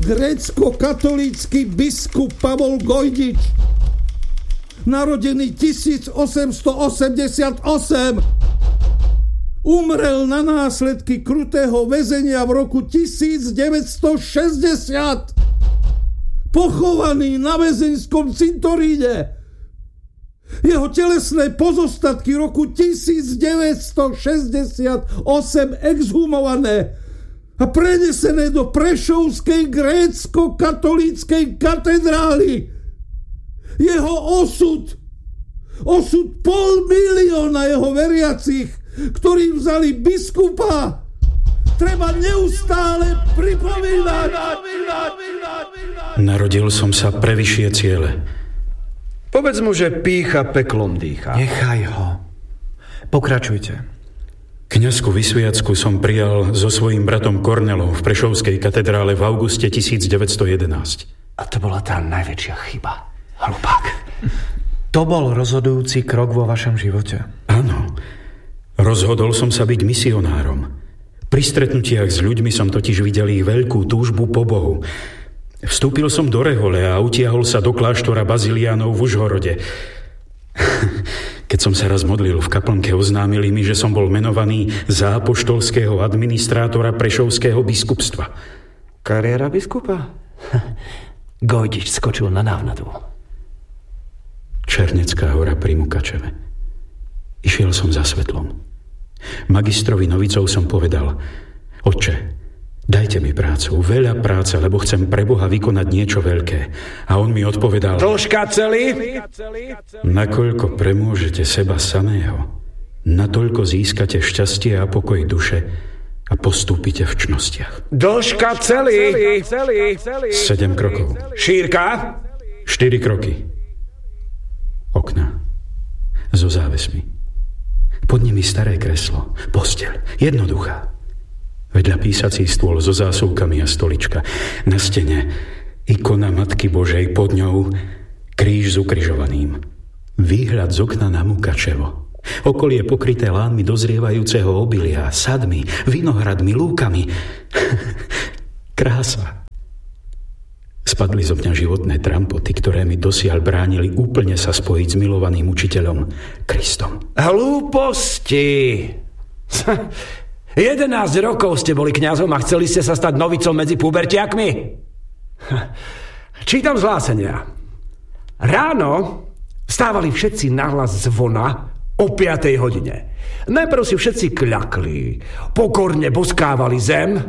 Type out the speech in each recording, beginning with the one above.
grécko-katolícky biskup Pavol Gojdič, narodený 1888, umrel na následky krutého väzenia v roku 1960, pochovaný na väzeňskom cintoríne. Jeho telesné pozostatky roku 1968 exhumované a prenesené do Prešovskej grécko-katolíckej katedrály. Jeho osud 500 000 jeho veriacich, ktorí vzali biskupa, treba neustále pripomínať. Narodil som sa pre vyššie ciele. Povedz mu, že pýcha peklom dýcha. Nechaj ho. Pokračujte. Kňazku vysviacku som prijal so svojím bratom Kornelom v Prešovskej katedrále v auguste 1911. A to bola tá najväčšia chyba. Hlupák. To bol rozhodujúci krok vo vašom živote. Áno. Rozhodol som sa byť misionárom. Pri stretnutiach s ľuďmi som totiž videl ich veľkú túžbu po Bohu. Vstúpil som do rehole a utiahol sa do kláštora Baziliánov v Užhorode. Keď som sa raz modlil v kaplnke, oznámili mi, že som bol menovaný za apoštolského administrátora Prešovského biskupstva. Kariéra biskupa? Gojdič skočil na návnadu. Černecká hora pri Mukačeve. Išiel som za svetlom. Magistrovi Novicov som povedal: Otče, dajte mi prácu, veľa práce, lebo chcem pre Boha vykonať niečo veľké. A on mi odpovedal: Dĺžka celý? Nakoľko premôžete seba samého, natoľko získate šťastie a pokoj duše a postúpite v čnostiach. Dĺžka celý? 7 krokov. Šírka? 4 kroky. Okná so závesmi. Pod nimi staré kreslo, posteľ, jednoduchá. Vedľa písací stôl so zásuvkami a stolička. Na stene ikona Matky Božej, pod ňou kríž s ukrižovaným. Výhľad z okna na Mukačevo. Okolie pokryté lánmi dozrievajúceho obilia, sadmi, vinohradmi, lúkami. Krása. Spadli zo mňa životné trampoty, ktoré mi dosiaľ bránili úplne sa spojiť s milovaným učiteľom Kristom. Hlúposti! 11 rokov ste boli kňazom a chceli ste sa stať novicom medzi pubertiakmi? Čítam z hlásenia. Ráno stávali všetci nahlas zvona o 5 hodine. Najprv si všetci kľakli, pokorne boskávali zem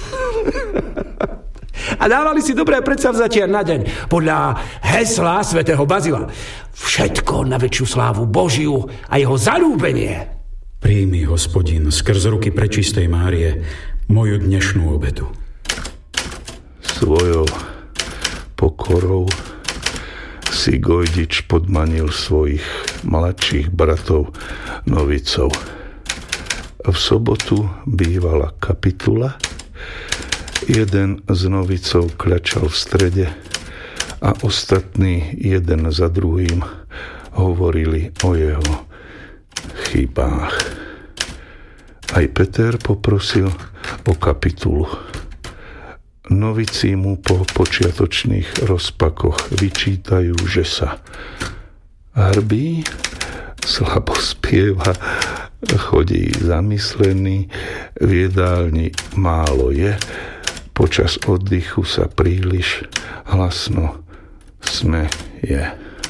a dávali si dobré predsavzatia na deň podľa hesla svätého Bazila. Všetko na väčšiu slávu Božiu a jeho zaľúbenie. Príjmi, Hospodin, skrz ruky prečistej Márie moju dnešnú obetu. Svojou pokorou si Gojdič podmanil svojich mladších bratov novicov. V sobotu bývala kapitula. Jeden z novicov kľačal v strede a ostatní jeden za druhým hovorili o jeho chybách. Aj Peter poprosil o kapitulu. Novici mu po počiatočných rozpakoch vyčítajú, že sa hrbí, slabo spieva, chodí zamyslený, v jedálni málo je, počas oddychu sa príliš hlasno smeje.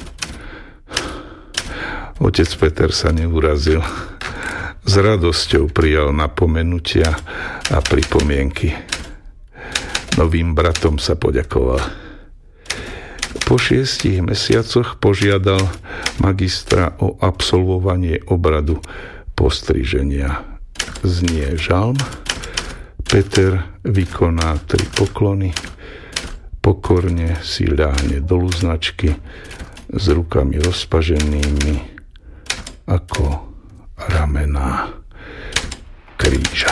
Otec Peter sa neurazil. S radosťou prijal napomenutia a pripomienky. Novým bratom sa poďakoval. Po 6 mesiacoch požiadal magistra o absolvovanie obradu postriženia. Znie žalm. Peter vykoná 3 poklony, pokorne si ľahne do luznačky s rukami rozpaženými ako ramená.